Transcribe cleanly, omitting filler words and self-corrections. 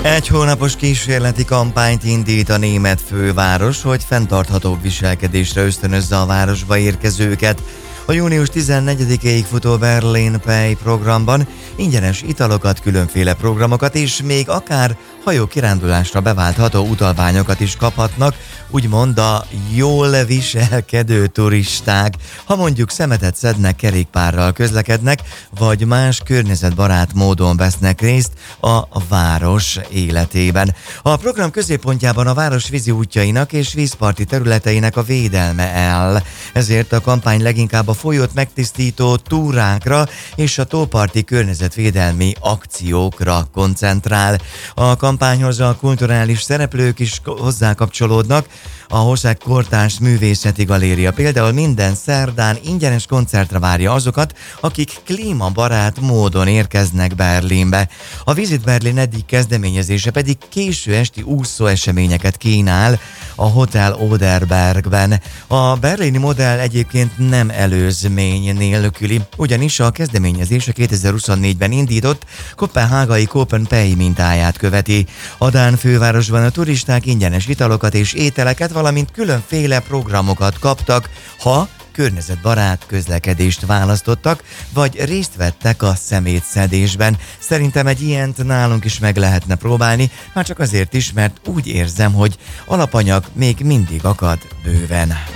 Egy hónapos kísérleti kampányt indít a német főváros, hogy fenntarthatóbb viselkedésre ösztönözze a városba érkezőket. A június 14-ig futó Berlin Pay programban ingyenes italokat, különféle programokat és még akár hajókirándulásra beváltható utalványokat is kaphatnak, úgymond a jól viselkedő turisták, ha mondjuk szemetet szednek, kerékpárral közlekednek, vagy más környezetbarát módon vesznek részt a város életében. A program középpontjában a város vízi útjainak és vízparti területeinek a védelme áll. Ezért a kampány leginkább a folyót megtisztító túrákra és a tóparti környezetvédelmi akciókra koncentrál. A kampányhoz a kulturális szereplők is hozzákapcsolódnak. A Hosszák Kortárs Művészeti Galéria például minden szerdán ingyenes koncertre várja azokat, akik klímabarát módon érkeznek Berlinbe. A Visit Berlin egyik kezdeményezése pedig késő esti úszó eseményeket kínál a Hotel Oderbergben. A berlini modell egyébként nem előzmény nélküli, ugyanis a kezdeményezése 2024-ben indított koppenhágai Copen Pay mintáját követi. A dán fővárosban a turisták ingyenes italokat és ételeket, valamint különféle programokat kaptak, ha környezetbarát közlekedést választottak, vagy részt vettek a szemétszedésben. Szerintem egy ilyent nálunk is meg lehetne próbálni, már csak azért is, mert úgy érzem, hogy alapanyag még mindig akad bőven.